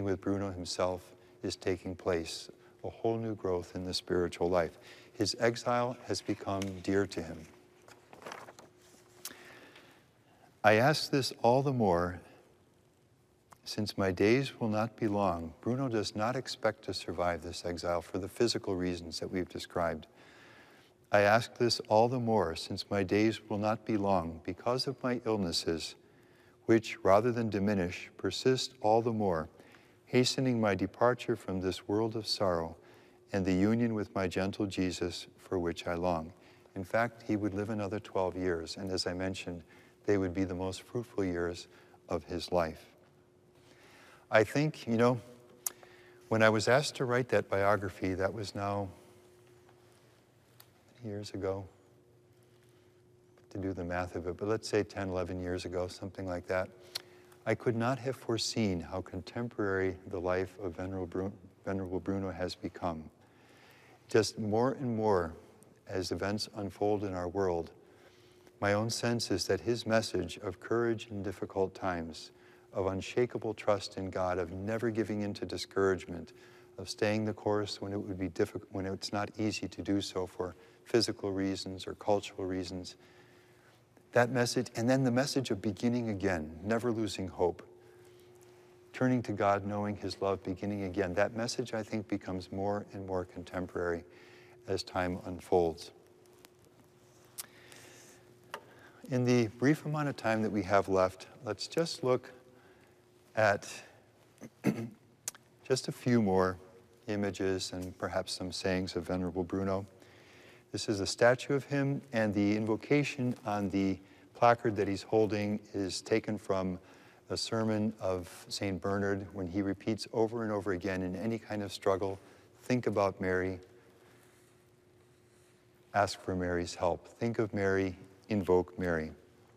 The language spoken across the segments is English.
with Bruno himself is taking place, a whole new growth in the spiritual life. His exile has become dear to him. I ask this all the more since my days will not be long. Bruno does not expect to survive this exile for the physical reasons that we've described. I ask this all the more since my days will not be long because of my illnesses, which, rather than diminish, persist all the more, hastening my departure from this world of sorrow and the union with my gentle Jesus, for which I long. In fact, he would live another 12 years, and as I mentioned, they would be the most fruitful years of his life. I think, when I was asked to write that biography, that was now years ago, to do the math of it, but let's say 10, 11 years ago, something like that, I could not have foreseen how contemporary the life of Venerable Bruno has become. Just more and more, as events unfold in our world, my own sense is that his message of courage in difficult times, of unshakable trust in God, of never giving in to discouragement, of staying the course when it would be difficult, when it's not easy to do so for physical reasons or cultural reasons. That message, and then the message of beginning again, never losing hope, turning to God, knowing his love, beginning again. That message, I think, becomes more and more contemporary as time unfolds. In the brief amount of time that we have left, let's just look at just a few more images and perhaps some sayings of Venerable Bruno. This is a statue of him, and the invocation on the placard that he's holding is taken from a sermon of St. Bernard when he repeats over and over again, in any kind of struggle, think about Mary, ask for Mary's help. Think of Mary, invoke Mary.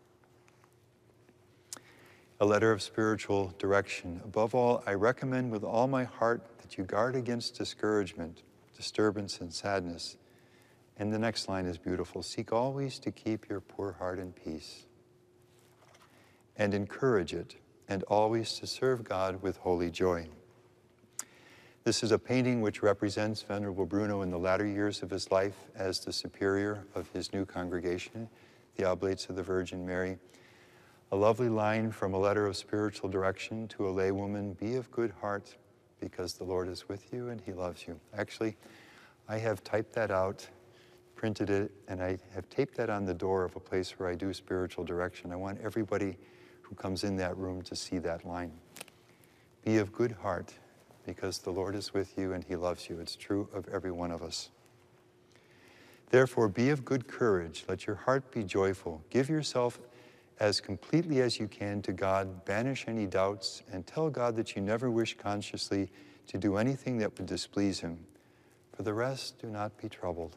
A letter of spiritual direction. Above all, I recommend with all my heart that you guard against discouragement, disturbance, and sadness. And the next line is beautiful. Seek always to keep your poor heart in peace, and encourage it, and always to serve God with holy joy. This is a painting which represents Venerable Bruno in the latter years of his life as the superior of his new congregation, the Oblates of the Virgin Mary. A lovely line from a letter of spiritual direction to a laywoman: be of good heart, because the Lord is with you and he loves you. Actually, I have typed that out, printed it, and I have taped that on the door of a place where I do spiritual direction. I want everybody who comes in that room to see that line. Be of good heart, because the Lord is with you and he loves you. It's true of every one of us. Therefore, be of good courage. Let your heart be joyful. Give yourself as completely as you can to God. Banish any doubts and tell God that you never wish consciously to do anything that would displease him. For the rest, do not be troubled.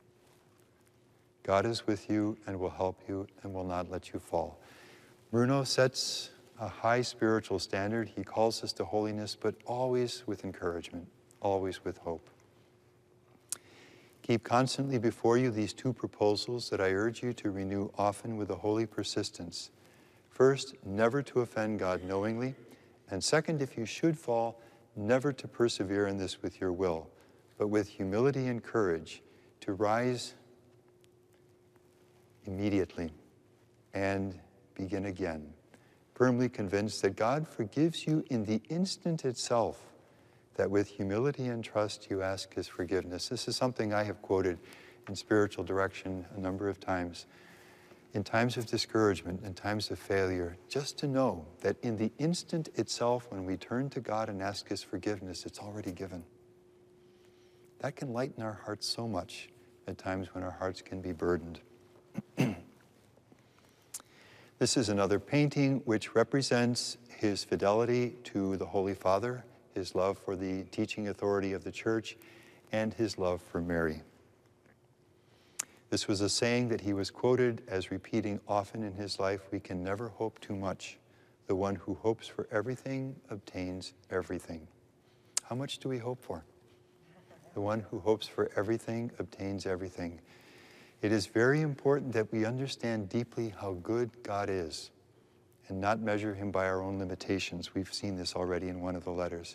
God is with you and will help you and will not let you fall. Bruno sets a high spiritual standard. He calls us to holiness, but always with encouragement, always with hope. Keep constantly before you these two proposals that I urge you to renew often with a holy persistence. First, never to offend God knowingly, and second, if you should fall, never to persevere in this with your will, but with humility and courage to rise immediately and begin again, firmly convinced that God forgives you in the instant itself, that with humility and trust you ask his forgiveness. This is something I have quoted in spiritual direction a number of times. In times of discouragement, in times of failure, just to know that in the instant itself, when we turn to God and ask his forgiveness, it's already given. That can lighten our hearts so much at times when our hearts can be burdened. This is another painting which represents his fidelity to the Holy Father, his love for the teaching authority of the Church, and his love for Mary. This was a saying that he was quoted as repeating often in his life: we can never hope too much. The one who hopes for everything obtains everything. How much do we hope for? The one who hopes for everything obtains everything. It is very important that we understand deeply how good God is and not measure him by our own limitations. We've seen this already in one of the letters.